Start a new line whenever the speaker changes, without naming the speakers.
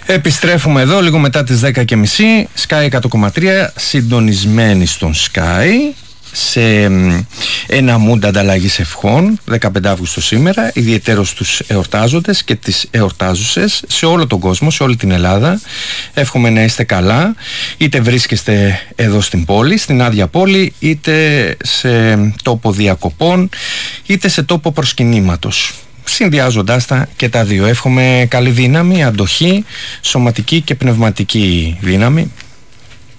Επιστρέφουμε εδώ λίγο μετά τις 10:30. Sky 100,3, συντονισμένοι στον Sky, σε ένα mood ανταλλαγής ευχών. 15 Αύγουστο σήμερα, ιδιαιτέρως τους εορτάζοντες και τις εορτάζουσες σε όλο τον κόσμο, σε όλη την Ελλάδα. Εύχομαι να είστε καλά, είτε βρίσκεστε εδώ στην πόλη, στην άδεια πόλη, είτε σε τόπο διακοπών, είτε σε τόπο προσκυνήματος, συνδυάζοντάς τα και τα δύο. Εύχομαι καλή δύναμη, αντοχή, σωματική και πνευματική δύναμη